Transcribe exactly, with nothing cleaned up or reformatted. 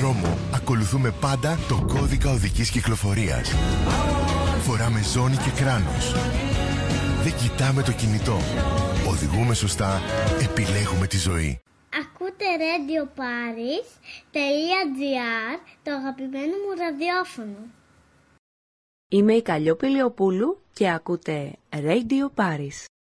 δρόμο ακολουθούμε πάντα το κώδικα οδικής κυκλοφορίας. Φοράμε ζώνη και κράνος. Δεν κοιτάμε το κινητό. Οδηγούμε σωστά, επιλέγουμε τη ζωή. Ακούτε Radio Paris.gr, το αγαπημένο μου ραδιόφωνο. Είμαι η Καλλιόπη Λεοπούλου και ακούτε Radio Paris.